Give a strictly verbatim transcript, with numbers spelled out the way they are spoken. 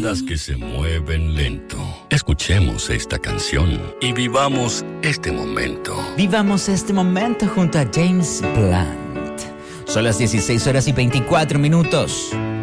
las que se mueven lento. Escuchemos esta canción y vivamos este momento. Vivamos este momento junto a James Blunt. Son las dieciséis horas y veinticuatro minutos.